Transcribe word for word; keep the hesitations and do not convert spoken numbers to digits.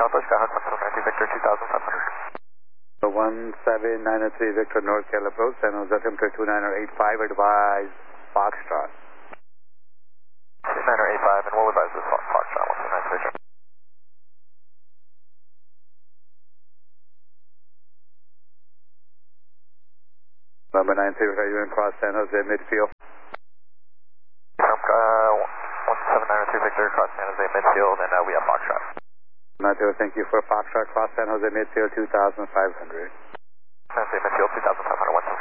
Northwest, Skyhawk one seven nine three Victor two thousand five hundred. one seven nine three Victor North Tail approach, San Jose Temperature two nine eight five, advise Foxtrot. two nine eight five, and we'll advise this Foxtrot one seven nine three Victor. Number nine three, are you in cross San Jose midfield? Um, uh, one seven nine three Victor, cross San Jose midfield, and uh, we have Foxtrot. nine zero, thank you for Foxtrot, cross San Jose midfield two thousand five hundred. San Jose midfield two thousand five hundred, one seven